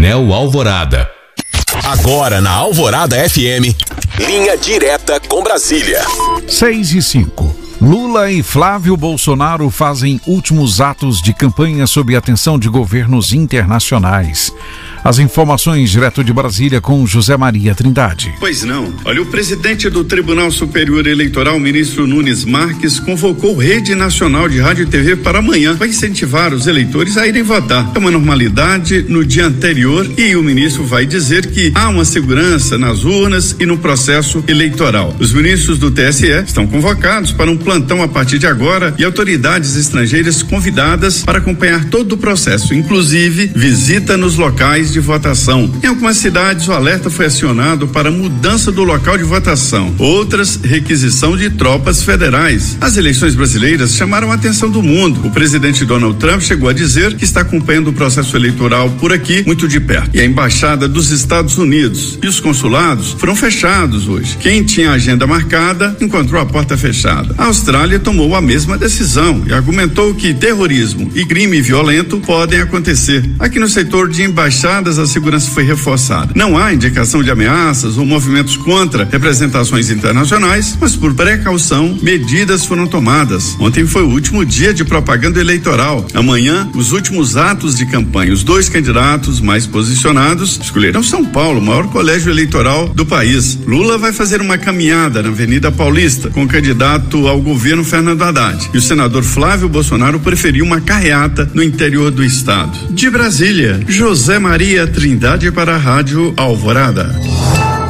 Coronel Alvorada. Agora na Alvorada FM, linha direta com Brasília. 6:05. Lula e Flávio Bolsonaro fazem últimos atos de campanha sob a atenção de governos internacionais. As informações direto de Brasília com José Maria Trindade. Pois não. Olha, o presidente do Tribunal Superior Eleitoral, ministro Nunes Marques, convocou Rede Nacional de Rádio e TV para amanhã para incentivar os eleitores a irem votar. É uma normalidade no dia anterior e o ministro vai dizer que há uma segurança nas urnas e no processo eleitoral. Os ministros do TSE estão convocados para um plantão a partir de agora e autoridades estrangeiras convidadas para acompanhar todo o processo, inclusive visita nos locais de votação. Em algumas cidades, o alerta foi acionado para mudança do local de votação. Outras, requisição de tropas federais. As eleições brasileiras chamaram a atenção do mundo. O presidente Donald Trump chegou a dizer que está acompanhando o processo eleitoral por aqui muito de perto. E a embaixada dos Estados Unidos e os consulados foram fechados hoje. Quem tinha agenda marcada encontrou a porta fechada. A Austrália tomou a mesma decisão e argumentou que terrorismo e crime violento podem acontecer. Aqui no setor de embaixada, a segurança foi reforçada. Não há indicação de ameaças ou movimentos contra representações internacionais, mas por precaução, medidas foram tomadas. Ontem foi o último dia de propaganda eleitoral. Amanhã, os últimos atos de campanha. Os dois candidatos mais posicionados escolheram São Paulo, o maior colégio eleitoral do país. Lula vai fazer uma caminhada na Avenida Paulista com o candidato ao governo Fernando Haddad. E o senador Flávio Bolsonaro preferiu uma carreata no interior do estado. De Brasília, José Maria Trindade para a Rádio Alvorada.